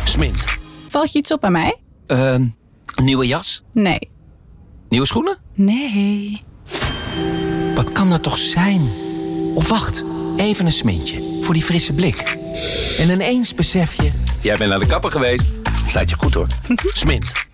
Smint. Valt je iets op aan mij? Nieuwe jas? Nee. Nieuwe schoenen? Nee. Wat kan dat toch zijn? Of wacht, even een smintje. Voor die frisse blik. En ineens besef je... Jij bent naar de kapper geweest. Staat je goed hoor. Smint.